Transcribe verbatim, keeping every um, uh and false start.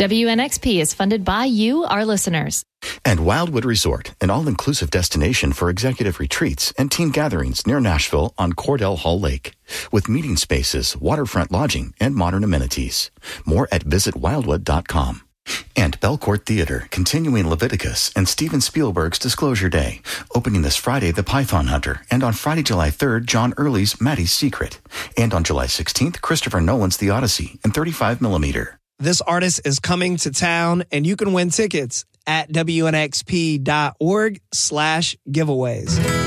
W N X P is funded by you, our listeners. And Wildwood Resort, an all-inclusive destination for executive retreats and team gatherings near Nashville on Cordell Hall Lake, with meeting spaces, waterfront lodging, and modern amenities. More at visit wildwood dot com. And Belcourt Theater, continuing Leviticus and Steven Spielberg's Disclosure Day, opening this Friday The Python Hunter, and on Friday, July third, John Early's Maddie's Secret, and on July sixteenth, Christopher Nolan's The Odyssey in thirty-five millimeter. This artist is coming to town, and you can win tickets at W N X P dot org slash giveaways.